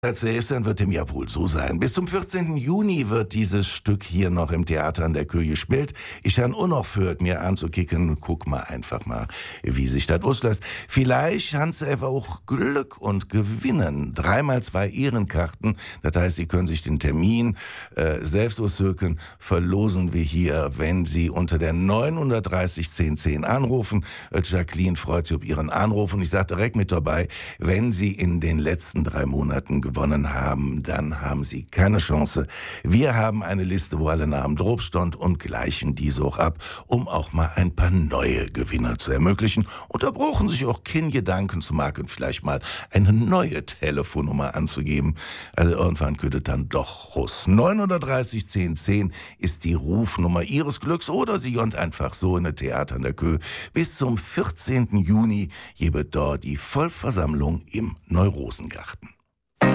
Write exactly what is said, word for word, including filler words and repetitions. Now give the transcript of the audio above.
Als nächstes wird dem ja wohl so sein. Bis zum vierzehnten Juni wird dieses Stück hier noch im Theater an der Köhe gespielt. Ich han auch noch führt, mir anzukicken. Guck mal einfach mal, wie sich das auslässt. Vielleicht han sie einfach auch Glück und gewinnen. Dreimal zwei Ehrenkarten. Das heißt, Sie können sich den Termin äh, selbst aussöken. Verlosen wir hier, wenn Sie unter der neunhundertdreißig zehn zehn anrufen. Äh, Jacqueline freut sich auf Ihren Anruf und ich sage direkt mit dabei, wenn Sie in den letzten drei Monaten gewonnen haben, dann haben Sie keine Chance. Wir haben eine Liste, wo alle Namen drauf stand und gleichen diese auch ab, um auch mal ein paar neue Gewinner zu ermöglichen. Und da brauchen sich auch kein Gedanken zu machen, vielleicht mal eine neue Telefonnummer anzugeben. Also irgendwann könnte dann doch raus. neunhundertdreißig zehn zehn ist die Rufnummer Ihres Glücks oder Sie gehen einfach so in ein Theater an der Köhe. Bis zum vierzehnten Juni gebe dort die Vollversammlung im Neurosengarten.